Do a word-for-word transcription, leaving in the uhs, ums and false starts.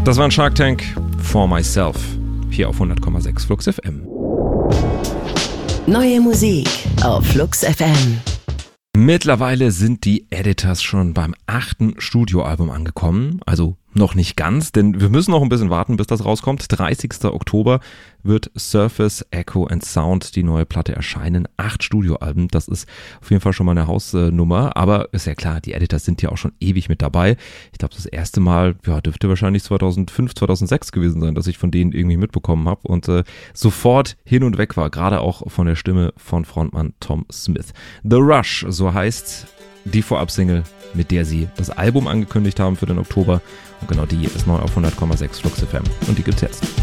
Das war ein Shark Tank for Myself. Hier auf hundert Komma sechs Flux F M. Neue Musik auf Flux F M. Mittlerweile sind die Editors schon beim achten Studioalbum angekommen. Also noch nicht ganz, denn wir müssen noch ein bisschen warten, bis das rauskommt. dreißigster Oktober wird Surface, Echo and Sound, die neue Platte, erscheinen. Acht Studioalben, das ist auf jeden Fall schon mal eine Hausnummer. Aber ist ja klar, die Editors sind ja auch schon ewig mit dabei. Ich glaube, das erste Mal ja, dürfte wahrscheinlich zweitausendfünf, zweitausendsechs gewesen sein, dass ich von denen irgendwie mitbekommen habe und äh, sofort hin und weg war. Gerade auch von der Stimme von Frontmann Tom Smith. The Rush, so heißt die Vorab-Single, mit der sie das Album angekündigt haben für den Oktober. Und genau die ist neu auf hundert Komma sechs Flux F M. Und die gibt's jetzt.